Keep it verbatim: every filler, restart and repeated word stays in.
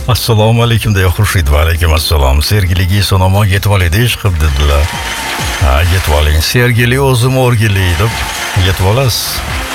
Assalomu alaykum deya Xurshid. Va alaykum assalom. Sergiligi so'namon yetib oladi ish qilib dedilar. Ha, yetib oling. Sergili o'zim o'rgili deb yetib olasiz.